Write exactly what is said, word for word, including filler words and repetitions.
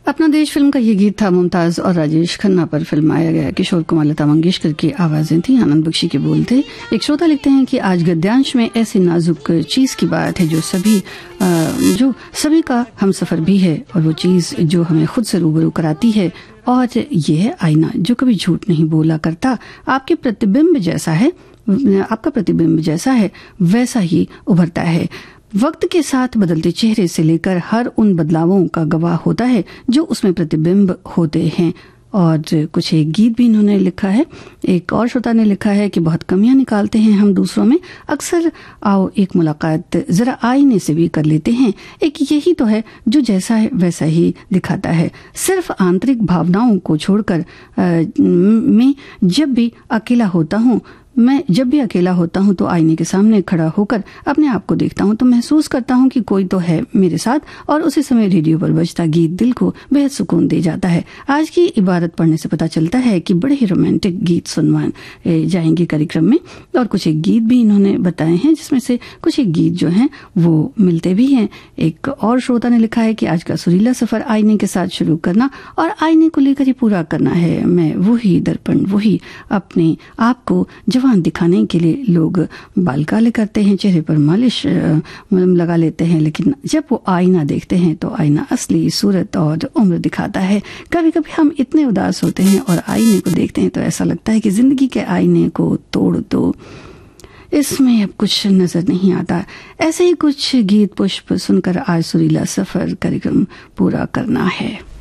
अपना देश फिल्म का ये गीत था। मुमताज और राजेश खन्ना पर फिल्माया गया। किशोर कुमार, लता मंगेशकर की आवाजें थी, आनंद बख्शी के बोल थे। एक श्रोता लिखते हैं कि आज गद्यांश में ऐसी नाजुक चीज की बात है जो सभी जो सभी का हमसफर भी है, और वो चीज जो हमें खुद से रूबरू कराती है, और ये है आईना जो कभी झूठ नहीं बोला करता। आपके प्रतिबिंब जैसा है, आपका प्रतिबिंब जैसा है वैसा ही उभरता है। वक्त के साथ बदलते चेहरे से लेकर हर उन बदलावों का गवाह होता है जो उसमें प्रतिबिंब होते हैं। और कुछ एक गीत भी इन्होंने लिखा है। एक और श्रोता ने लिखा है कि बहुत कमियां निकालते हैं हम दूसरों में, अक्सर आओ एक मुलाकात जरा आईने से भी कर लेते हैं। एक यही तो है जो जैसा है वैसा ही दिखाता है। सिर्फ आंतरिक भावनाओं को छोड़कर मैं जब भी अकेला होता हूँ मैं जब भी अकेला होता हूँ तो आईने के सामने खड़ा होकर अपने आप को देखता हूँ तो महसूस करता हूँ कि कोई तो है मेरे साथ, और उसी समय रेडियो पर बजता गीत दिल को बेहद सुकून दे जाता है। आज की इबारत पढ़ने से पता चलता है कि बड़े ही रोमांटिक गीत सुनवाए जाएंगे कार्यक्रम में, और कुछ एक गीत भी इन्होंने बताए हैं जिसमें से कुछ एक गीत जो हैं वो मिलते भी हैं। एक और श्रोता ने लिखा है कि आज का सुरीला सफर आईने के साथ शुरू करना और आईने को लेकर ही पूरा करना है। मैं वही दर्पण, वही अपने आप को जवान दिखाने के लिए लोग बाल काले करते हैं, चेहरे पर मालिश लगा लेते हैं, लेकिन जब वो आईना देखते हैं तो आईना असली सूरत और उम्र दिखाता है। कभी कभी हम इतने उदास होते हैं और आईने को देखते हैं तो ऐसा लगता है कि जिंदगी के आईने को तोड़ दो, इसमें अब कुछ नजर नहीं आता। ऐसे ही कुछ गीत पुष्प सुनकर आज सुरीला सफर कार्यक्रम पूरा करना है।